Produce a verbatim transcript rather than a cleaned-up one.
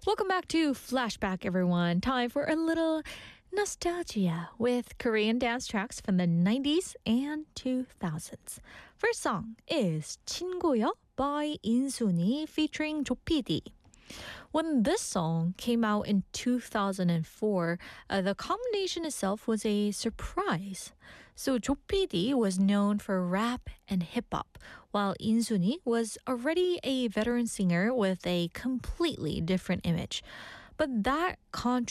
Welcome back to Flashback, everyone. Time for a little nostalgia with Korean dance tracks from the nineties and two thousands. First song is 친구여 by 인순이 featuring 조피디. When this song came out in two thousand four, uh, the combination itself was a surprise. So 조피디 was known for rap and hip-hop, while 인순이 was already a veteran singer with a completely different image. But that contrast